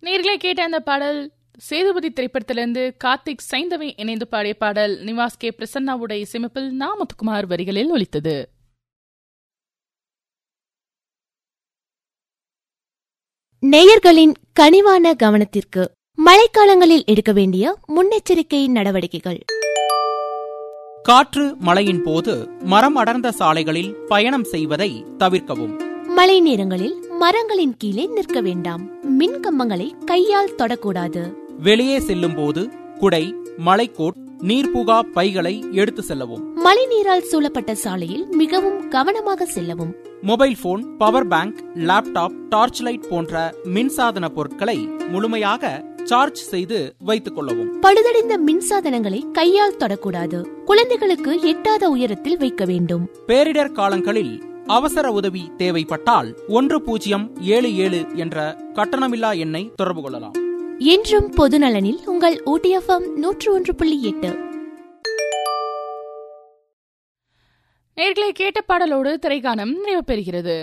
நேர்களே கேட்ட அந்த பாடல் சேதுபதி திரைப்படத்திலிருந்து கார்த்திக் சைந்தவி இணைந்து பாடிய பாடல் நிவாஸ் கே பிரசன்னாவுடைய இசையமைப்பில் முத்துக்குமார் வரிகளில் ஒலித்தது. நேயர்களின் கனிவான கவனத்திற்கு மழைக்காலங்களில் எடுக்க வேண்டிய முன்னெச்சரிக்கை நடவடிக்கைகள். காற்று மழையின் போது மரம் அடர்ந்த சாலைகளில் பயணம் செய்வதை தவிர்க்கவும். மழை நேரங்களில் மரங்களின் கீழே நிற்க வேண்டாம். மின் கம்பங்களை கையால் தொடக்கூடாது. வெளியே செல்லும் போது குடை, மழைக்கோட், நீர்புகா பைகளை எடுத்து செல்லவும். மழை நீரால் சூழப்பட்ட சாலையில் மிகவும் கவனமாக செல்லவும். Mobile phone, power bank, laptop, torch light போன்ற மின்சாதன பொருட்களை முழுமையாக சார்ஜ் செய்து வைத்துக் கொள்ளவும். பழுதடைந்த மின்சாதனங்களை கையால் தொடக்கூடாது. குழந்தைகளுக்கு எட்டாத உயரத்தில் வைக்க வேண்டும். பேரிடர் காலங்களில் அவசர உதவி தேவைப்பட்டால் 1077 என்ற கட்டணமில்லா எண்ணை தொடர்பு கொள்ளலாம். என்றும் பொதுநலனில் உங்கள் ஊட்டி எஃப்எம் 101.8. நேர்களை கேட்ட பாடலோடு திரைக்கானம் நிறைவு பெறுகிறது.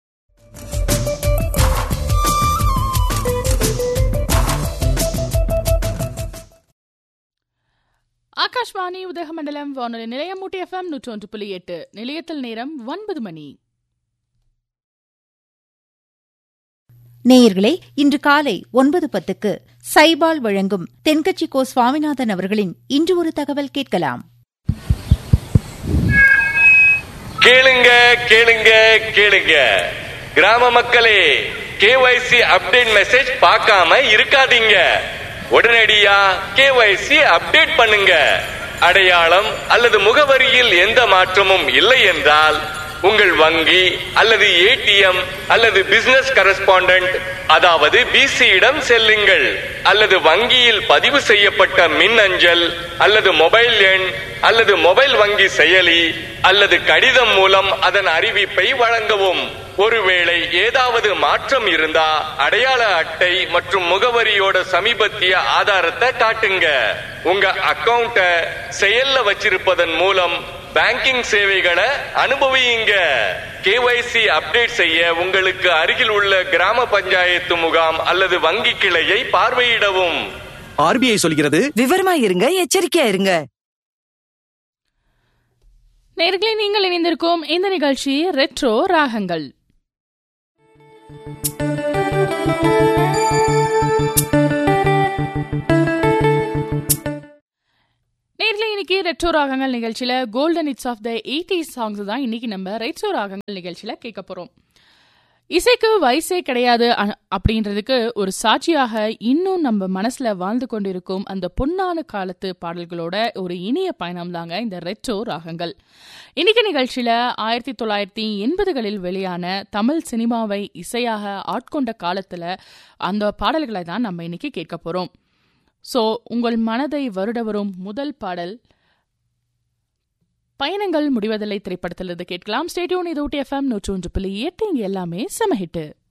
ஆகாஷ்வாணி உதகமண்டலம் வானொலி நிலையம் ஊட்டி எஃப்எம் 101.8. நிலையத்தில் நேரம் 9 மணி. நேயர்களே, இன்று காலை 9:10 சைபால் வழங்கும் தென்கட்சி கோ சுவாமிநாதன் அவர்களின் இன்று ஒரு தகவல் கேட்கலாம். கேளுங்க கேளுங்க கேளுங்க, கிராம மக்களே, KYC அப்டேட் மெசேஜ் பார்க்காம இருக்காதீங்க. உடனடியா KYC அப்டேட் பண்ணுங்க. அடையாளம் அல்லது முகவரியில் எந்த மாற்றமும் இல்லை என்றால் உங்கள் வங்கி அல்லது ATM அல்லது பிசினஸ் கரஸ்பாண்டன்ட் அதாவது BC இடம் செல்லுங்கள். அல்லது வங்கியில் பதிவு செய்யப்பட்ட மின் அஞ்சல் அல்லது மொபைல் எண் அல்லது மொபைல் வங்கி செயலி அல்லது கடிதம் மூலம் அதன் அறிவிப்பை வழங்கவும். ஒருவேளை ஏதாவது மாற்றம் இருந்தா அடையாள அட்டை மற்றும் முகவரியோட சமீபத்திய ஆதாரத்தை காட்டுங்க. உங்க அக்கவுண்ட செயல்ல வச்சிருப்பதன் மூலம் பேங்கிங் சேவைகளை அனுபவியுங்க. KYC அப்டேட் செய்ய உங்களுக்கு அருகில் உள்ள கிராம பஞ்சாயத்து முகாம் அல்லது வங்கி கிளையை பார்வையிடவும். RBI சொல்கிறது, விவரமா இருங்க, எச்சரிக்கையா இருங்க. நேயர்களே, நீங்கள் இணைந்திருக்கும் இந்த நிகழ்ச்சி ரெட்ரோ ராகங்கள். நேர்களை இன்னைக்கு ரெட்ரோ ராகங்கள் நிகழ்ச்சியில golden hits of the 80s songs தான் இன்னைக்கு நம்ம ரெட்ரோ ராகங்கள் நிகழ்ச்சியில கேட்க போறோம். இசைக்கு வயசே கிடையாது அப்படின்றதுக்கு ஒரு சாட்சியாக இன்னும் நம்ம மனசுல வாழ்ந்து கொண்டிருக்கும் அந்த பொன்னான காலத்து பாடல்களோட ஒரு இனிய பயணம் தாங்க இந்த ரெட்ரோ ராகங்கள். இன்னைக்கு நிகழ்ச்சியில 1980களில் வெளியான தமிழ் சினிமாவை இசையாக ஆட்கொண்ட காலத்துல அந்த பாடல்களை தான் நம்ம இன்னைக்கு கேட்க போறோம். ஸோ உங்கள் மனதை வருட வரும் முதல் பாடல் பயணங்கள் முடிவதில்லை திரைப்படத்திலிருந்து கேட்கலாம். Stay tune. இது ஊட்டி எஃப்எம் 101.8. இங்க எல்லாமே செம ஹிட்.